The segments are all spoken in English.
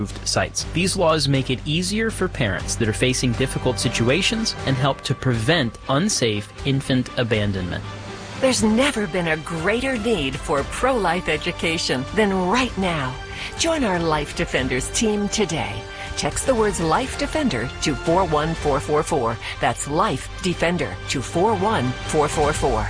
sites. These laws make it easier for parents that are facing difficult situations and help to prevent unsafe infant abandonment. There's never been a greater need for pro-life education than right now. Join our Life Defenders team today. Text the words Life Defender to 41444. That's Life Defender to 41444.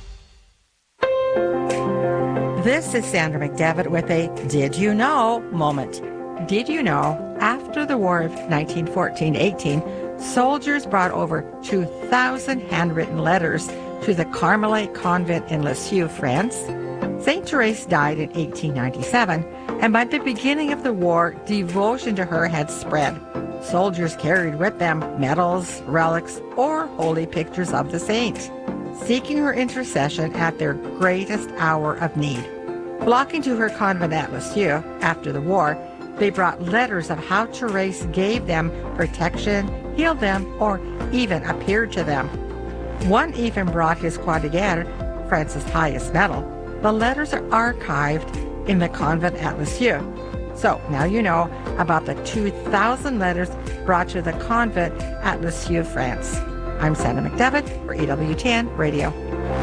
This is Sandra McDevitt with a Did You Know moment. Did you know, after the War of 1914-18, soldiers brought over 2,000 handwritten letters to the Carmelite convent in Lisieux, France? St. Therese died in 1897, and by the beginning of the war, devotion to her had spread. Soldiers carried with them medals, relics, or holy pictures of the saint, seeking her intercession at their greatest hour of need. Flocking to her convent at Lisieux after the war, they brought letters of how Therese gave them protection, healed them, or even appeared to them. One even brought his Croix de Guerre, France's highest medal. The letters are archived in the convent at Lisieux. So now you know about the 2,000 letters brought to the convent at Lisieux, France. I'm Sandra McDevitt for EWTN Radio.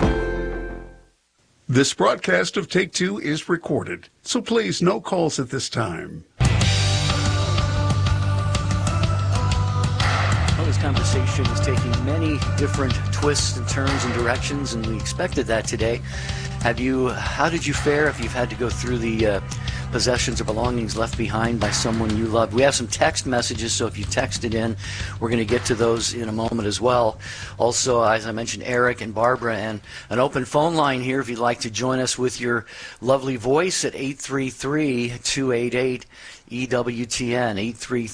This broadcast of Take Two is recorded, so please no calls at this time. Well, this conversation is taking many different twists and turns and directions, and we expected that today. How did you fare if you've had to go through the possessions or belongings left behind by someone you loved? We have some text messages, so if you texted in, we're going to get to those in a moment as well. Also, as I mentioned, Eric and Barbara, and an open phone line here if you'd like to join us with your lovely voice at 833-288-EWTN,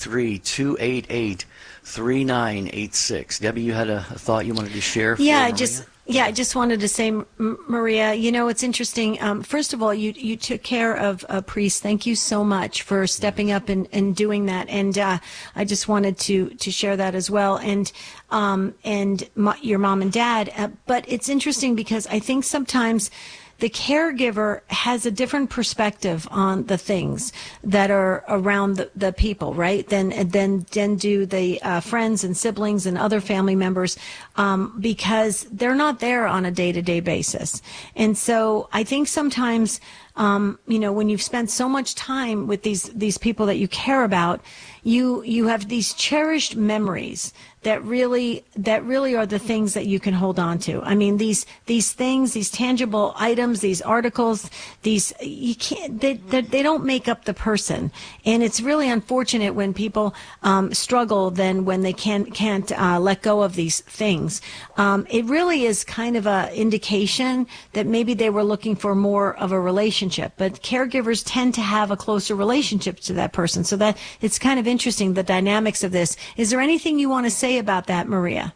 833-288-3986. Debbie, you had a thought you wanted to share? I just wanted to say, Maria, it's interesting. First of all, you took care of a priest. Thank you so much for stepping up and doing that. And I just wanted to share that as well. And your mom and dad. But it's interesting because I think sometimes the caregiver has a different perspective on the things that are around the people, right? Than do the friends and siblings and other family members, because they're not there on a day-to-day basis. And so I think sometimes, when you've spent so much time with these people that you care about, you have these cherished memories that really are the things that you can hold on to. I mean, these things, these tangible items, these articles, they don't make up the person. And it's really unfortunate when people struggle then when they can't let go of these things. It really is kind of a indication that maybe they were looking for more of a relationship, but caregivers tend to have a closer relationship to that person. So that it's kind of interesting, the dynamics of this. Is there anything you want to say about that, Maria?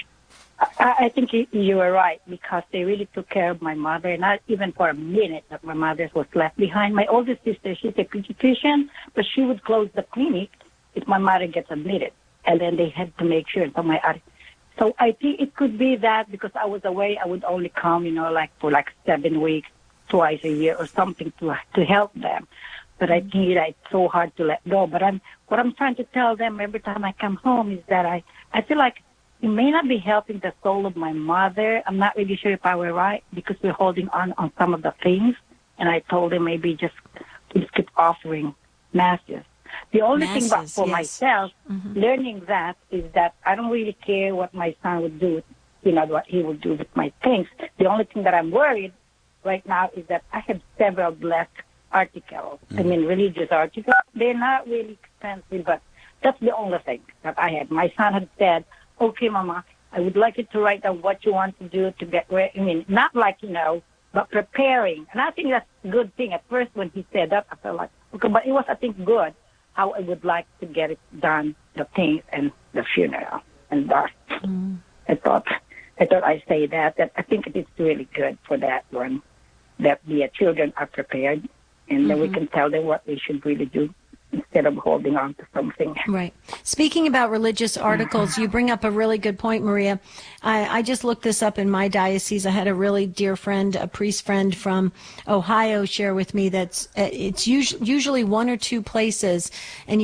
I think you are right, because they really took care of my mother, not even for a minute that my mother was left behind. My oldest sister, she's a pediatrician, but she would close the clinic if my mother gets admitted, and then they had to make sure. So I think it could be that because I was away, I would only come, for 7 weeks, twice a year or something to help them. But I think it's so hard to let go. But what I'm trying to tell them every time I come home is that I feel like it may not be helping the soul of my mother. I'm not really sure if I were right, because we're holding on some of the things. And I told them maybe just keep offering masses. The only thing for myself, learning that is that I don't really care what my son would do, what he would do with my things. The only thing that I'm worried right now is that I have several blessed articles. I mean, religious articles. They're not really expensive, but that's the only thing that I had. My son had said, okay, Mama, I would like you to write down what you want to do to get ready. I mean, not but preparing. And I think that's a good thing. At first, when he said that, I felt like, okay, but it was, I think, good how I would like to get it done, the things and the funeral. And I thought I'd say that I think it's really good for that one, that the children are prepared. And then we can tell them what they should really do instead of holding on to something. Right. Speaking about religious articles, you bring up a really good point, Maria. I just looked this up in my diocese. I had a really dear friend, a priest friend from Ohio, share with me that it's usually one or two places, and